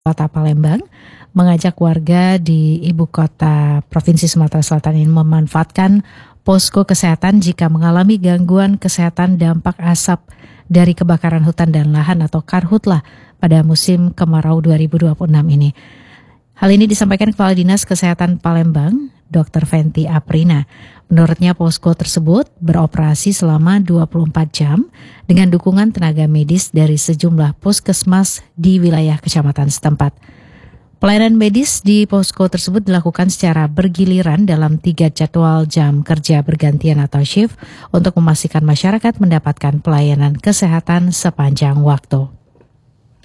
Kota Palembang mengajak warga di ibu kota Provinsi Sumatera Selatan ini memanfaatkan posko kesehatan jika mengalami gangguan kesehatan dampak asap dari kebakaran hutan dan lahan atau karhutlah pada musim kemarau 2026 ini. Hal ini disampaikan Kepala Dinas Kesehatan Palembang, Dr. Fenty Aprina. Menurutnya posko tersebut beroperasi selama 24 jam dengan dukungan tenaga medis dari sejumlah puskesmas di wilayah kecamatan setempat. Pelayanan medis di posko tersebut dilakukan secara bergiliran dalam 3 jadwal jam kerja bergantian atau shift untuk memastikan masyarakat mendapatkan pelayanan kesehatan sepanjang waktu.